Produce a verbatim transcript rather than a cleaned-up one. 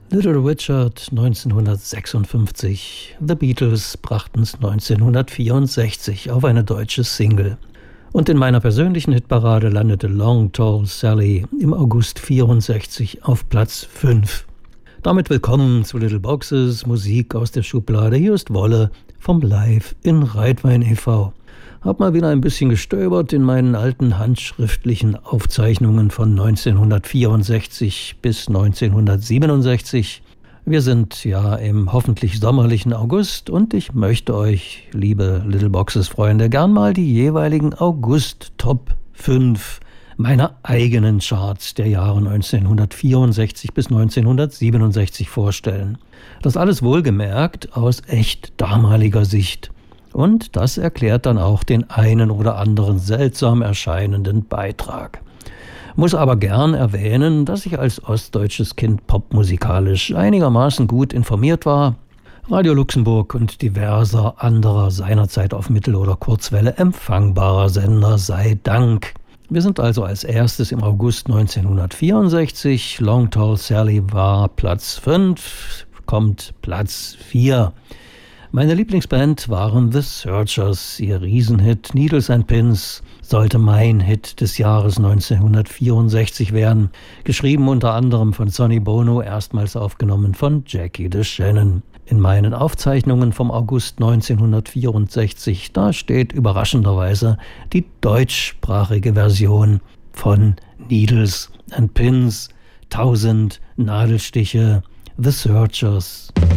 Little Richard neunzehnhundertsechsundfünfzig, The Beatles brachten es neunzehnhundertvierundsechzig auf eine deutsche Single. Und in meiner persönlichen Hitparade landete Long Tall Sally im August vierundsechzig auf Platz fünf. Damit willkommen zu Little Boxes, Musik aus der Schublade. Hier ist Wolle vom Live in Reitwein e V Hab mal wieder ein bisschen gestöbert in meinen alten handschriftlichen Aufzeichnungen von neunzehnhundertvierundsechzig bis neunzehnhundertsiebenundsechzig. Wir sind ja im hoffentlich sommerlichen August und ich möchte euch, liebe Little Boxes Freunde, gern mal die jeweiligen August Top fünf meiner eigenen Charts der Jahre neunzehnhundertvierundsechzig bis neunzehnhundertsiebenundsechzig vorstellen. Das alles wohlgemerkt aus echt damaliger Sicht. Und das erklärt dann auch den einen oder anderen seltsam erscheinenden Beitrag. Muss aber gern erwähnen, dass ich als ostdeutsches Kind popmusikalisch einigermaßen gut informiert war. Radio Luxemburg und diverser anderer seinerzeit auf Mittel- oder Kurzwelle empfangbarer Sender sei Dank. Wir sind also als erstes im August neunzehnhundertvierundsechzig. Long Tall Sally war Platz fünf, kommt Platz vier. Meine Lieblingsband waren The Searchers. Ihr Riesenhit Needles and Pins sollte mein Hit des Jahres neunzehnhundertvierundsechzig werden. Geschrieben unter anderem von Sonny Bono, erstmals aufgenommen von Jackie DeShannon. In meinen Aufzeichnungen vom August neunzehnhundertvierundsechzig, da steht überraschenderweise die deutschsprachige Version von Needles and Pins. Tausend Nadelstiche, The Searchers.